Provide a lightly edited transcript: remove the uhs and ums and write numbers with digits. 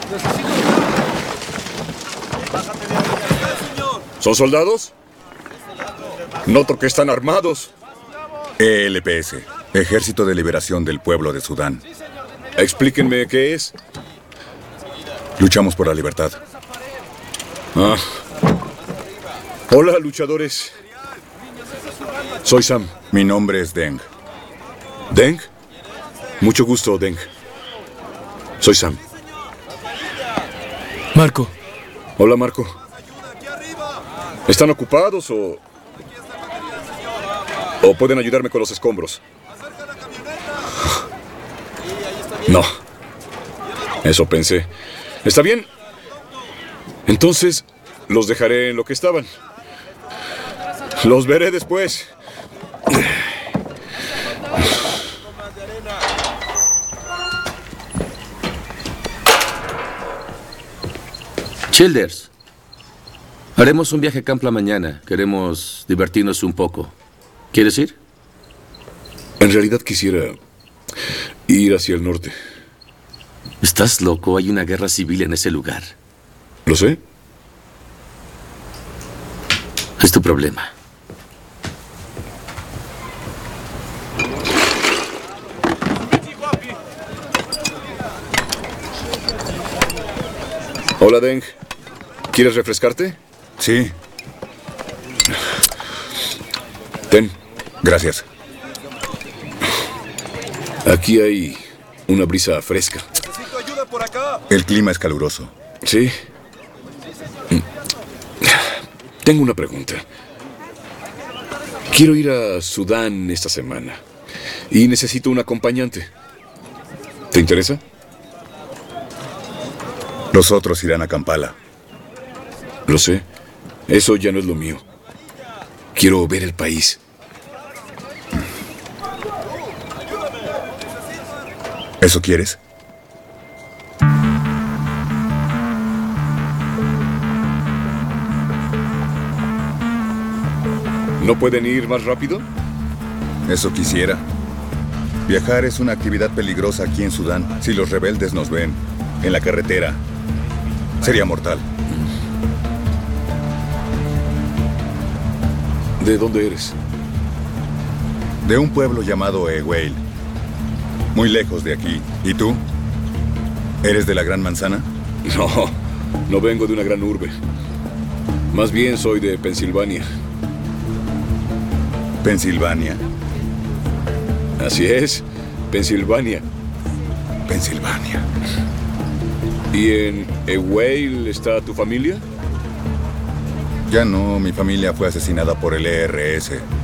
¿Son soldados? Noto que están armados. ELPS, Ejército de Liberación del Pueblo de Sudán. Explíquenme qué es. Luchamos por la libertad. Ah. Hola, luchadores. Soy Sam. Mi nombre es Deng. ¿Deng? Mucho gusto, Deng. Soy Sam. Marco. Hola, Marco. ¿Están ocupados o pueden ayudarme con los escombros? No. Eso pensé. Está bien. Entonces, los dejaré en lo que estaban. Los veré después. Childers, haremos un viaje a Kampla mañana. Queremos divertirnos un poco. ¿Quieres ir? En realidad quisiera ir hacia el norte. ¿Estás loco? Hay una guerra civil en ese lugar. ¿Lo sé? Es tu problema. Hola, Deng. ¿Quieres refrescarte? Sí. Ten. Gracias. Aquí hay una brisa fresca. Necesito ayuda por acá. El clima es caluroso. Sí. Tengo una pregunta. Quiero ir a Sudán esta semana y necesito un acompañante. ¿Te interesa? Los otros irán a Kampala. Lo sé. Eso ya no es lo mío. Quiero ver el país. ¿Eso quieres? ¿No pueden ir más rápido? Eso quisiera. Viajar es una actividad peligrosa aquí en Sudán. Si los rebeldes nos ven en la carretera, sería mortal. ¿De dónde eres? De un pueblo llamado Eweil. Muy lejos de aquí. ¿Y tú? ¿Eres de la Gran Manzana? No, no vengo de una gran urbe. Más bien soy de Pensilvania. Pensilvania. Así es, Pensilvania. Pensilvania. ¿Y en Eweil está tu familia? Ya no, mi familia fue asesinada por el ERS.